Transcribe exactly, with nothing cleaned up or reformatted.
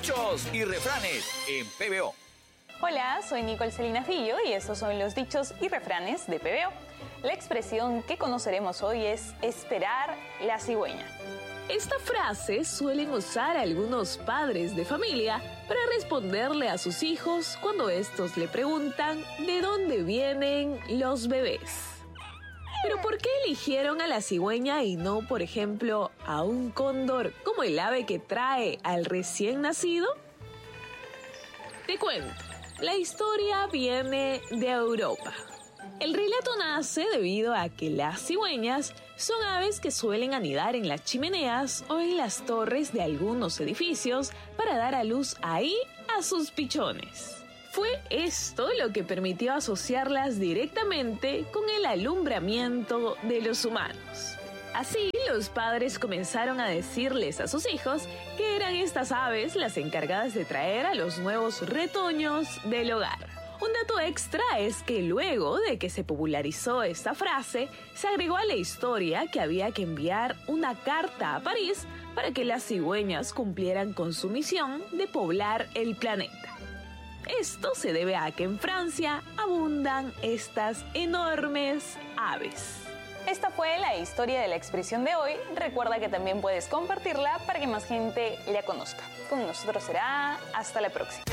Dichos y refranes en P B O. Hola, soy Nicole Salinas Villo y estos son los dichos y refranes de P B O. La expresión que conoceremos hoy es esperar la cigüeña. Esta frase suelen usar algunos padres de familia para responderle a sus hijos cuando estos le preguntan de dónde vienen los bebés. ¿Pero por qué eligieron a la cigüeña y no, por ejemplo, a un cóndor como el ave que trae al recién nacido? Te cuento, la historia viene de Europa. El relato nace debido a que las cigüeñas son aves que suelen anidar en las chimeneas o en las torres de algunos edificios para dar a luz ahí a sus pichones. Fue esto lo que permitió asociarlas directamente con el alumbramiento de los humanos. Así, los padres comenzaron a decirles a sus hijos que eran estas aves las encargadas de traer a los nuevos retoños del hogar. Un dato extra es que luego de que se popularizó esta frase, se agregó a la historia que había que enviar una carta a París para que las cigüeñas cumplieran con su misión de poblar el planeta. Esto se debe a que en Francia abundan estas enormes aves. Esta fue la historia de la expresión de hoy. Recuerda que también puedes compartirla para que más gente la conozca. Con nosotros será hasta la próxima.